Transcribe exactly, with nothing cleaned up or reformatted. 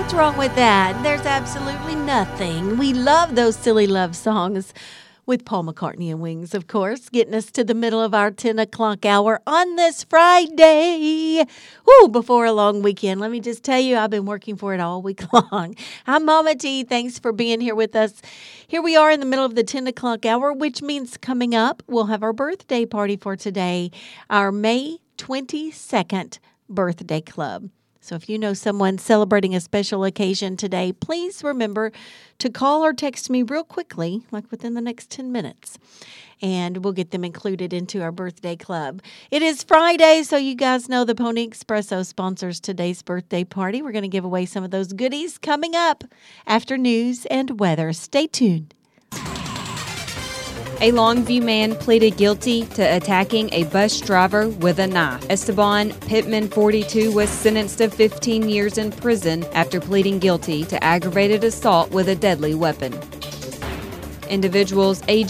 What's wrong with that? There's absolutely nothing. We love those silly love songs with Paul McCartney and Wings, of course, getting us to the middle of our ten o'clock hour on this Friday. Woo, before a long weekend. Let me just tell you, I've been working for it all week long. I'm Mama T. Thanks for being here with us. Here we are in the middle of the ten o'clock hour, which means coming up, we'll have our birthday party for today, our May twenty-second birthday club. So if you know someone celebrating a special occasion today, please remember to call or text me real quickly, like within the next ten minutes, and we'll get them included into our birthday club. It is Friday, so you guys know the Pony Expresso sponsors today's birthday party. We're going to give away some of those goodies coming up after news and weather. Stay tuned. A Longview man pleaded guilty to attacking a bus driver with a knife. Esteban Pittman, forty-two, was sentenced to fifteen years in prison after pleading guilty to aggravated assault with a deadly weapon. Individuals aged